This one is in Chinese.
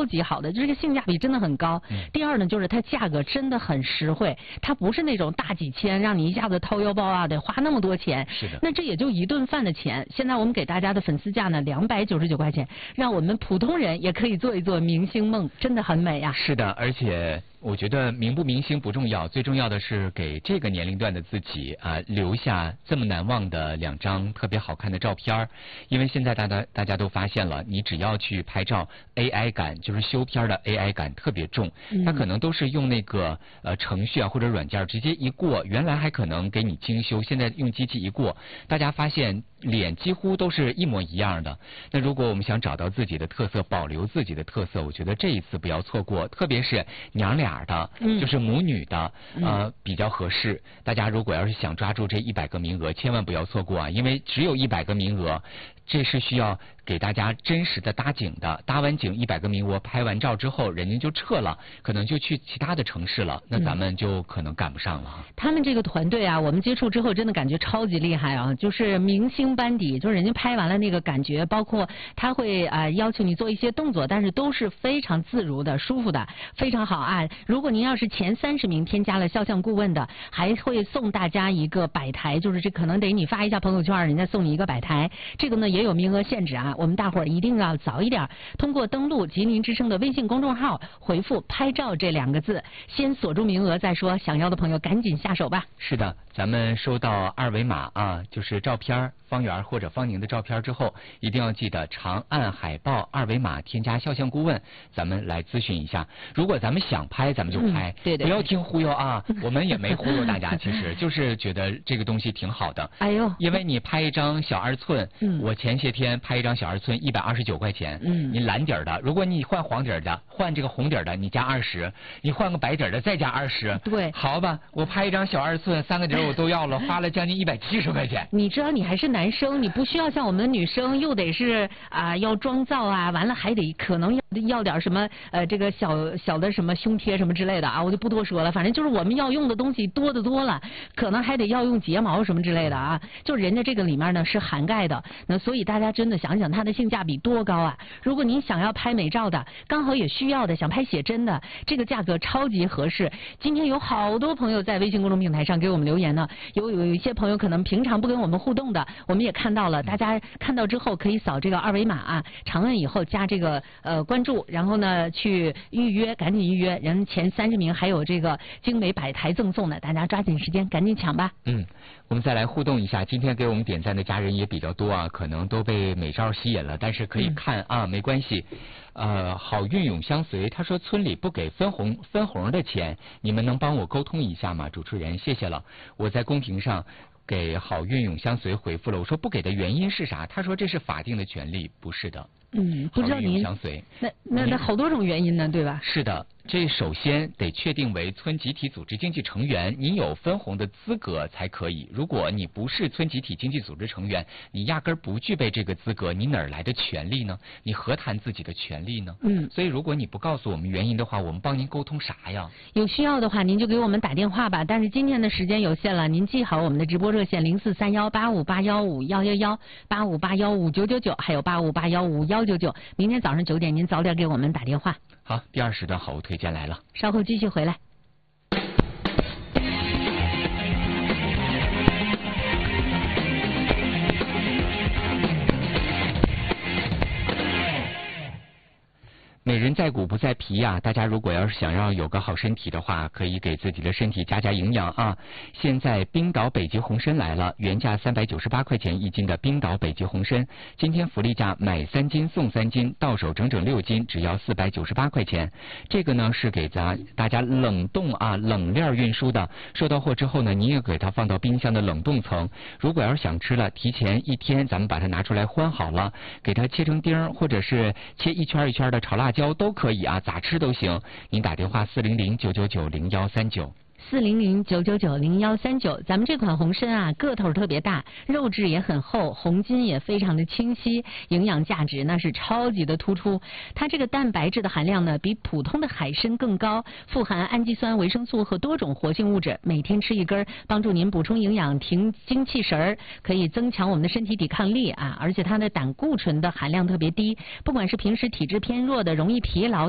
超级好的，这个性价比真的很高。第二呢，就是它价格真的很实惠，它不是那种大几千让你一下子掏腰包啊，得花那么多钱。 是的。 那这也就一顿饭的钱。现在我们给大家的粉丝价呢，299块钱，让我们普通人也可以做一做明星梦，真的很美呀。 是的，而且我觉得明不明星不重要，最重要的是给这个年龄段的自己留下这么难忘的2张特别好看的照片。因为现在大家都发现了，你只要去拍照 ，AI 感就是修片的 AI 感特别重，它可能都是用那个程序或者软件直接一过，原来还可能给你精修，现在用机器一过，大家发现脸几乎都是一模一样的。那如果我们想找到自己的特色，保留自己的特色，我觉得这一次不要错过，特别是娘俩的，就是母女的，比较合适。大家如果要是想抓住这100个名额，千万不要错过啊！因为只有100个名额，这是需要给大家真实的搭景的。搭完景100个名额，拍完照之后，人家就撤了，可能就去其他的城市了，那咱们就可能赶不上了。 他们这个团队啊，我们接触之后真的感觉超级厉害啊！就是明星班底，就是人家拍完了那个感觉，包括他会要求你做一些动作，但是都是非常自如的、舒服的，非常好啊！如果您要是前30名添加了肖像顾问的，还会送大家一个摆台，就是这可能得你发一下朋友圈，人家送你一个摆台。这个呢也有名额限制啊，我们大伙儿一定要早一点通过登录吉林之声的微信公众号，回复拍照这2个字，先锁住名额再说，想要的朋友赶紧下手吧。 是的，咱们收到2维码啊，就是照片方圆或者方宁的照片之后，一定要记得长按海报2维码添加肖像顾问，咱们来咨询一下。如果咱们想拍，咱们就拍， 对， 不要听忽悠啊！我们也没忽悠大家，其实就是觉得这个东西挺好的。 哎呦， 因为你拍一张小2寸，我前些天拍一张小2寸129块钱，你蓝底的，如果你换黄底的，换这个红底的，你加20，你换个白底的再加20， 对， 好吧，我拍一张小2寸3个底我都要了，花了将近170块钱。 你知道你还是男生，你不需要像我们女生又得是要妆造啊，完了还得可能要点什么这个小的什么胸贴什么之类的啊，我就不多说了，反正就是我们要用的东西多得多了，可能还得要用睫毛什么之类的啊，就人家这个里面呢是涵盖的，那所以大家真的想想它的性价比多高啊！如果您想要拍美照的，刚好也需要的，想拍写真的，这个价格超级合适。今天有好多朋友在微信公众平台上给我们留言呢，有一些朋友可能平常不跟我们互动的，我们也看到了，大家看到之后可以扫这个2维码啊，长按以后加这个关注，然后呢去预约，赶紧预约，人前30名还有这个精美摆台赠送的，大家抓紧时间赶紧抢吧。 我们再来互动一下，今天给我们点赞的家人也比较多啊，可能都被美照吸引了，但是可以看啊，没关系。好运永相随，他说村里不给分红的钱，你们能帮我沟通一下吗？主持人，谢谢了，我在公屏上给好运永相随回复了，我说不给的原因是啥？他说这是法定的权利，不是的。 不知道您那好多种原因呢，对吧？ 是的，这首先得确定为村集体组织经济成员，你有分红的资格才可以。如果你不是村集体经济组织成员，你压根儿不具备这个资格，你哪儿来的权利呢？你何谈自己的权利呢？所以如果你不告诉我们原因的话，我们帮您沟通啥呀？ 有需要的话，您就给我们打电话吧。但是今天的时间有限了，您记好我们的直播热线04318581511185815999，还有85815199。明天早上9点，您早点给我们打电话。 好，第2时段好物推荐来了， 稍后继续回来。 美人在骨不在皮呀，大家如果要是想要有个好身体的话，可以给自己的身体加营养啊。现在冰岛北极红参来了，原价398块钱1斤的冰岛北极红参，今天福利价买3斤送3斤，到手整整6斤，只要498块钱。这个呢是给大家冷冻冷链运输的，收到货之后呢，你也给它放到冰箱的冷冻层。如果要是想吃了，提前1天咱们把它拿出来欢好了，给它切成丁或者是切一圈一圈的炒辣椒都可以啊，咋吃都行。您打电话400-999-0139。 400-999-0139，咱们这款红参啊，个头特别大，肉质也很厚，红筋也非常的清晰，营养价值那是超级的突出。它这个蛋白质的含量呢，比普通的海参更高，富含氨基酸、维生素和多种活性物质。每天吃1根，帮助您补充营养、提精气神儿，可以增强我们的身体抵抗力啊。而且它的胆固醇的含量特别低，不管是平时体质偏弱的、容易疲劳。